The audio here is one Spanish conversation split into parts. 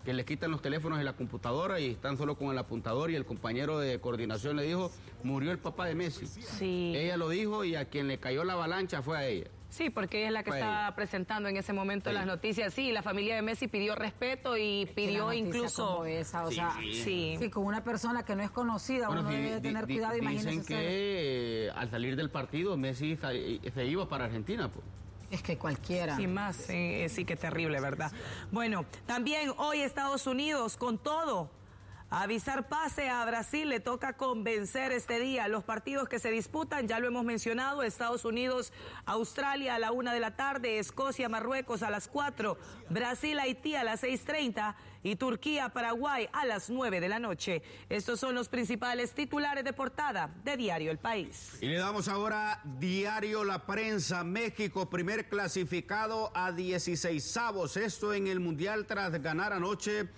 que le quitan los teléfonos de la computadora y están solo con el apuntador, y el compañero de coordinación le dijo, murió el papá de Messi. Sí. Ella lo dijo y a quien le cayó la avalancha fue a ella. Sí, porque ella es la que estaba presentando en ese momento las noticias. Sí, la familia de Messi pidió respeto y pidió incluso... Como esa, o sea, sí, con una persona que no es conocida, uno debe tener cuidado, imagínense. Dicen que al salir del partido Messi se iba para Argentina, pues. Es que cualquiera. Sí, más, sí, que terrible, ¿verdad? Bueno, también hoy Estados Unidos, con todo, avisar pase a Brasil, le toca convencer este día. Los partidos que se disputan, ya lo hemos mencionado, Estados Unidos, Australia a la 1 de la tarde, Escocia, Marruecos a las 4, Brasil, Haití a las 6:30 y Turquía, Paraguay a las 9 de la noche. Estos son los principales titulares de portada de Diario El País. Y le damos ahora Diario La Prensa. México, primer clasificado a 16avos. Esto en el Mundial tras ganar anoche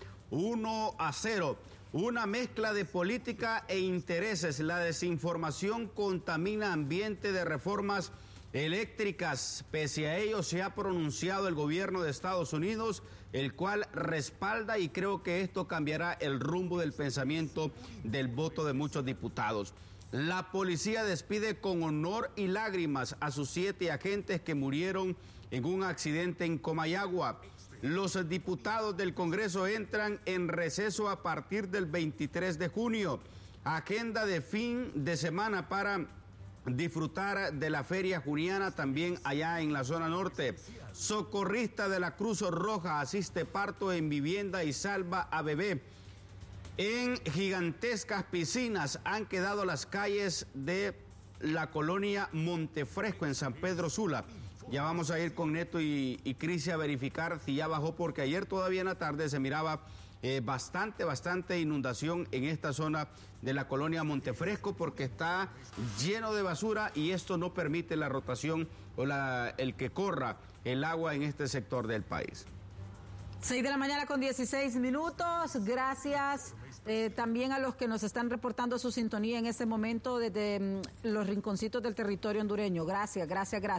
1-0. Una mezcla de política e intereses. La desinformación contamina ambiente de reformas eléctricas. Pese a ello, se ha pronunciado el gobierno de Estados Unidos, el cual respalda, y creo que esto cambiará el rumbo del pensamiento del voto de muchos diputados. La policía despide con honor y lágrimas a sus 7 agentes que murieron en un accidente en Comayagua. Los diputados del Congreso entran en receso a partir del 23 de junio. Agenda de fin de semana para disfrutar de la feria juniana también allá en la zona norte. Socorrista de la Cruz Roja asiste parto en vivienda y salva a bebé. En gigantescas piscinas han quedado las calles de la colonia Montefresco en San Pedro Sula. Ya vamos a ir con Neto y Crisia a verificar si ya bajó, porque ayer todavía en la tarde se miraba bastante inundación en esta zona de la colonia Montefresco, porque está lleno de basura y esto no permite la rotación o el que corra el agua en este sector del país. 6 de la mañana con 16 minutos. Gracias también a los que nos están reportando su sintonía en este momento desde los rinconcitos del territorio hondureño. Gracias.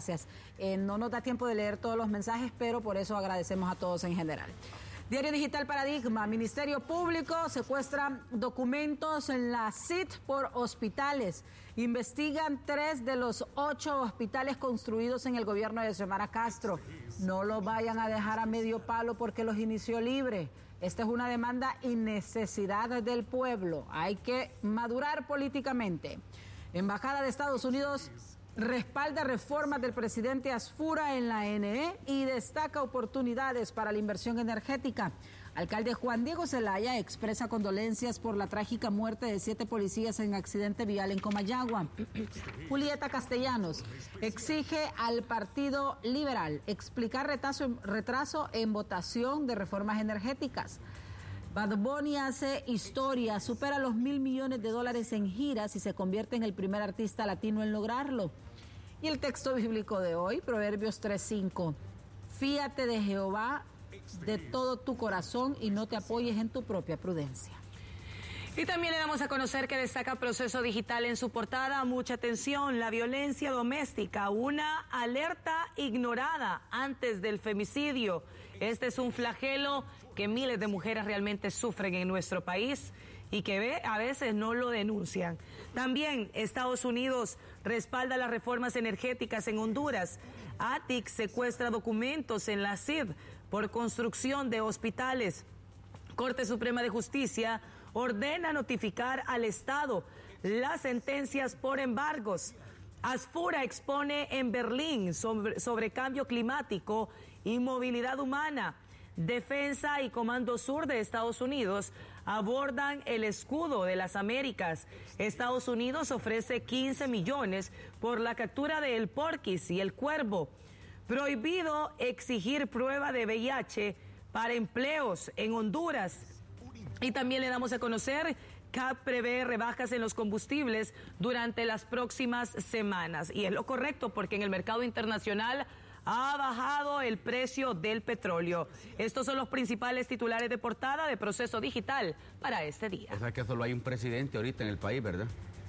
No nos da tiempo de leer todos los mensajes, pero por eso agradecemos a todos en general. Diario Digital Paradigma. Ministerio Público secuestra documentos en la CIT por hospitales. Investigan 3 de los 8 hospitales construidos en el gobierno de Xiomara Castro. No los vayan a dejar a medio palo porque los inició libre. Esta es una demanda y necesidad del pueblo. Hay que madurar políticamente. Embajada de Estados Unidos respalda reformas del presidente Asfura en la NE y destaca oportunidades para la inversión energética. Alcalde Juan Diego Zelaya expresa condolencias por la trágica muerte de 7 policías en accidente vial en Comayagua. Julieta Castellanos exige al Partido Liberal explicar retraso en votación de reformas energéticas. Bad Bunny hace historia, supera los $1.000 millones en giras y se convierte en el primer artista latino en lograrlo. Y el texto bíblico de hoy, Proverbios 3:5. Fíate de Jehová de todo tu corazón y no te apoyes en tu propia prudencia. Y también le damos a conocer que destaca Proceso Digital en su portada. Mucha atención, la violencia doméstica, una alerta ignorada antes del femicidio. Este es un flagelo que miles de mujeres realmente sufren en nuestro país y que a veces no lo denuncian. También Estados Unidos respalda las reformas energéticas en Honduras. ATIC secuestra documentos en la CID por construcción de hospitales. Corte Suprema de Justicia ordena notificar al Estado las sentencias por embargos. Asfura expone en Berlín sobre cambio climático y movilidad humana. Defensa y Comando Sur de Estados Unidos abordan el escudo de las Américas. Estados Unidos ofrece 15 millones por la captura de El Porquis y El Cuervo. Prohibido exigir prueba de VIH para empleos en Honduras. Y también le damos a conocer CAP prevé rebajas en los combustibles durante las próximas semanas. Y es lo correcto porque en el mercado internacional ha bajado el precio del petróleo. Estos son los principales titulares de portada de Proceso Digital para este día. O sea que solo hay un presidente ahorita en el país, ¿verdad?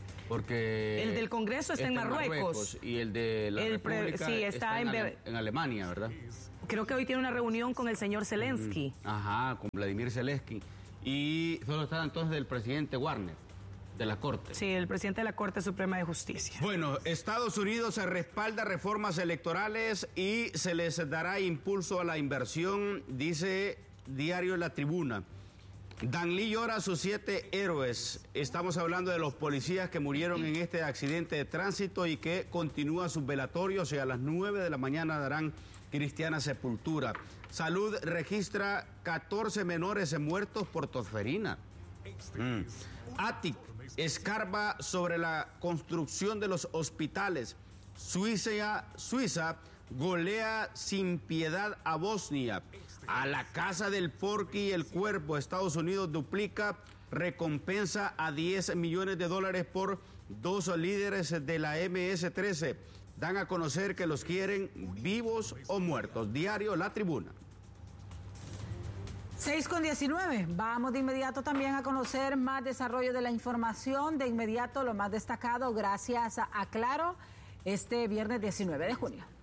Porque el del Congreso está en Marruecos. Y el de la República sí, está en Alemania, ¿verdad? Creo que hoy tiene una reunión con el señor Zelensky. Ajá, con Vladimir Zelensky. Y solo está entonces el presidente Warner, de la Corte. Sí, el presidente de la Corte Suprema de Justicia. Bueno, Estados Unidos se respalda reformas electorales y se les dará impulso a la inversión, dice Diario La Tribuna. Danlí llora a sus 7 héroes. Estamos hablando de los policías que murieron en este accidente de tránsito y que continúa sus velatorios y a las 9 de la mañana darán cristiana sepultura. Salud registra 14 menores muertos por tosferina. ATIC escarba sobre la construcción de los hospitales. Suiza golea sin piedad a Bosnia. A la casa del Porky y el Cuervo, Estados Unidos duplica recompensa a $10 millones por 2 líderes de la MS-13. Dan a conocer que los quieren vivos o muertos. Diario La Tribuna. 6:19. Vamos de inmediato también a conocer más desarrollo de la información. De inmediato lo más destacado gracias a Claro este viernes 19 de junio.